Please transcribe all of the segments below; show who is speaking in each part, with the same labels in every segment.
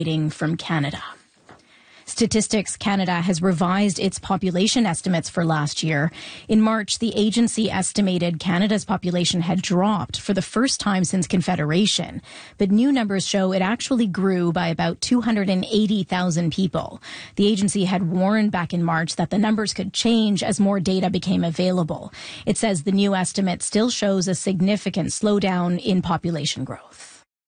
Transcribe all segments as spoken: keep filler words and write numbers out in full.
Speaker 1: from Canada. Statistics Canada has revised its population estimates for last year. In March, the agency estimated Canada's population had dropped for the first time since Confederation, but new numbers show it actually grew by about two hundred eighty thousand people. The agency had warned back in March that the numbers could change as more data became available. It says the new estimate still shows a significant slowdown in population growth.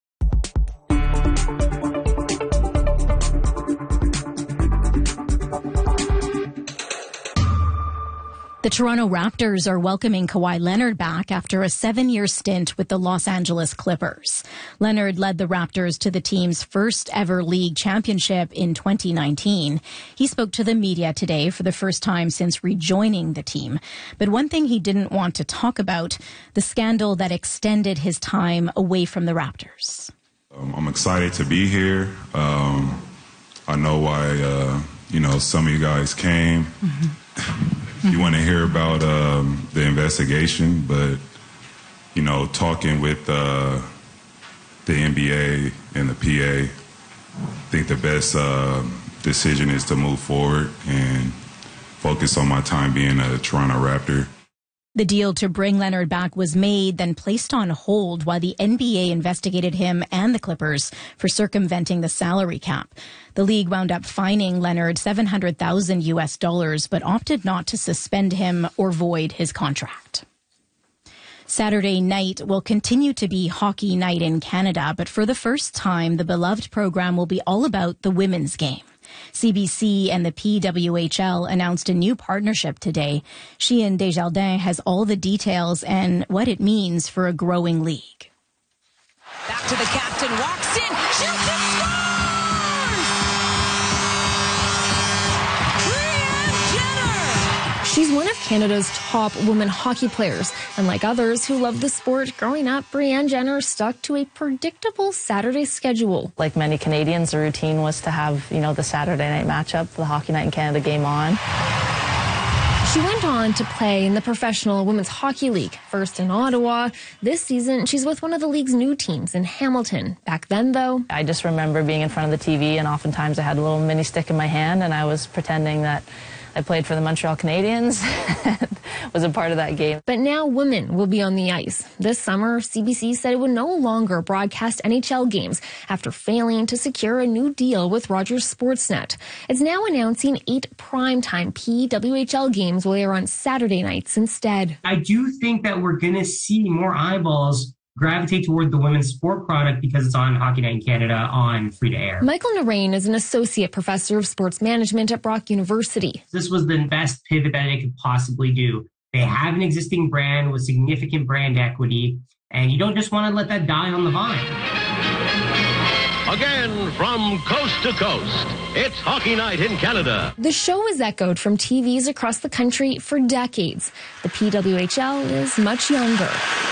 Speaker 1: The Toronto Raptors are welcoming Kawhi Leonard back after a seven-year stint with the Los Angeles Clippers. Leonard led the Raptors to the team's first ever league championship in twenty nineteen. He spoke to the media today for the first time since rejoining the team. But one thing he didn't want to talk about, the scandal that extended his time away from the Raptors.
Speaker 2: Um, I'm excited to be here. Um, I know why, uh, you know, some of you guys came. Mm-hmm. You want to hear about um, the investigation, but, you know, talking with uh, the N B A and the P A, I think the best uh, decision is to move forward and focus on my time being a Toronto Raptor.
Speaker 1: The deal to bring Leonard back was made, then placed on hold while the N B A investigated him and the Clippers for circumventing the salary cap. The league wound up fining Leonard seven hundred thousand U S dollars, but opted not to suspend him or void his contract. Saturday night will continue to be hockey night in Canada, but for the first time, the beloved program will be all about the women's game. C B C and the P W H L announced a new partnership today. Sheehan Desjardins has all the details and what it means for a growing league.
Speaker 3: Back to the captain, walks in, shoots and scores! Brianne Jenner!
Speaker 4: She's one of Canada's top women hockey players, and like others who love the sport, growing up, Brianne Jenner stuck to a predictable Saturday schedule.
Speaker 5: Like many Canadians, the routine was to have, you know, the Saturday night matchup, the Hockey Night in Canada game on.
Speaker 4: She went on to play in the Professional Women's Hockey League, first in Ottawa. This season, she's with one of the league's new teams in Hamilton. Back then, though,
Speaker 5: I just remember being in front of the T V, and oftentimes I had a little mini stick in my hand, and I was pretending that I played for the Montreal Canadiens, was a part of that game.
Speaker 4: But now women will be on the ice. This summer, C B C said it would no longer broadcast N H L games after failing to secure a new deal with Rogers Sportsnet. It's now announcing eight primetime P W H L games will air on Saturday nights instead.
Speaker 6: I do think that we're going to see more eyeballs gravitate toward the women's sport product because it's on Hockey Night in Canada on free-to-air.
Speaker 4: Michael Narain is an associate professor of sports management at Brock University.
Speaker 6: This was the best pivot that they could possibly do. They have an existing brand with significant brand equity, and you don't just want to let that die on the vine.
Speaker 7: Again, from coast to coast, it's Hockey Night in Canada.
Speaker 4: The show is echoed from T Vs across the country for decades. The P W H L is much younger.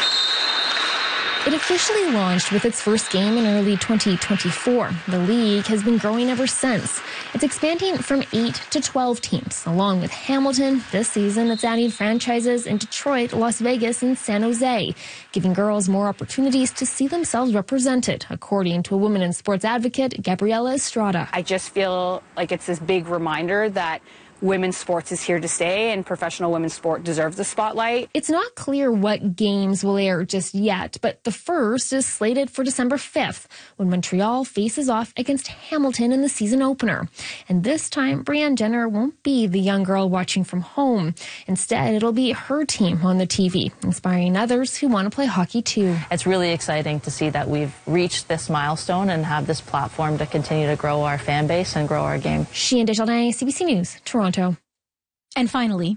Speaker 4: It officially launched with its first game in early twenty twenty-four. The league has been growing ever since. It's expanding from eight to twelve teams. Along with Hamilton, this season it's adding franchises in Detroit, Las Vegas, and San Jose, giving girls more opportunities to see themselves represented, according to a women in sports advocate, Gabriela Estrada.
Speaker 8: I just feel like it's this big reminder that women's sports is here to stay, and professional women's sport deserves the spotlight.
Speaker 4: It's not clear what games will air just yet, but the first is slated for December fifth, when Montreal faces off against Hamilton in the season opener. And this time, Brianne Jenner won't be the young girl watching from home. Instead, it'll be her team on the T V, inspiring others who want to play hockey too.
Speaker 5: It's really exciting to see that we've reached this milestone and have this platform to continue to grow our fan base and grow our game.
Speaker 4: Sheehan Desjardins, C B C News, Toronto.
Speaker 1: And finally,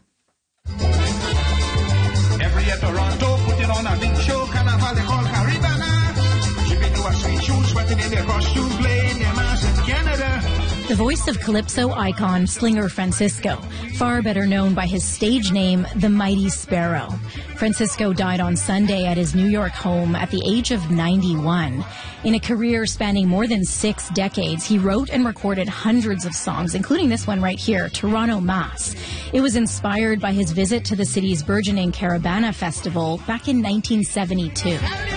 Speaker 9: every year Toronto putting on a big show, carnival they call Caribana. She been to a sweet shoes, sweating in their costume, playing their mass in Canada.
Speaker 1: The voice of calypso icon Slinger Francisco, far better known by his stage name, the Mighty Sparrow. Francisco died on Sunday at his New York home at the age of ninety-one. In a career spanning more than six decades, he wrote and recorded hundreds of songs, including this one right here, Toronto Mass. It was inspired by his visit to the city's burgeoning Caribana Festival back in nineteen seventy-two.